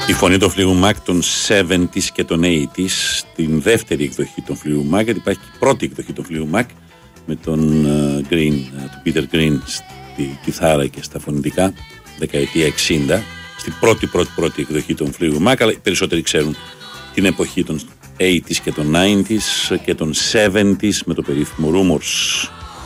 Η φωνή των Fleetwood Mac των 70s και των 80s, την δεύτερη εκδοχή των Fleetwood Mac, γιατί υπάρχει και η πρώτη εκδοχή των Fleetwood Mac με τον Green, τον Peter Green στη κιθάρα και στα φωνητικά, δεκαετία 60, στην πρώτη εκδοχή των Fleetwood Mac, αλλά οι περισσότεροι ξέρουν την εποχή των 80s και των 90s και των 70s με το περίφημο Rumors.